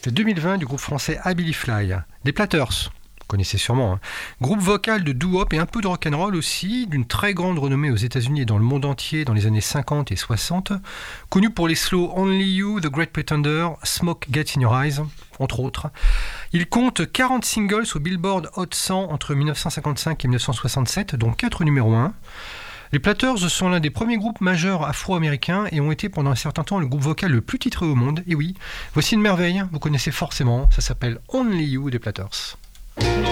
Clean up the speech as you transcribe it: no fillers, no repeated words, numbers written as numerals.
C'était 2020 du groupe français Abilifly. Des Platters, vous connaissez sûrement. Groupe vocal de doo-wop et un peu de rock'n'roll aussi, d'une très grande renommée aux États-Unis et dans le monde entier dans les années 50 et 60. Connu pour les slows Only You, The Great Pretender, Smoke Gets in Your Eyes, entre autres. Il compte 40 singles au Billboard Hot 100 entre 1955 et 1967, dont 4 numéros 1. Les Platters sont l'un des premiers groupes majeurs afro-américains et ont été pendant un certain temps le groupe vocal le plus titré au monde. Et oui, voici une merveille, vous connaissez forcément, ça s'appelle Only You des Platters.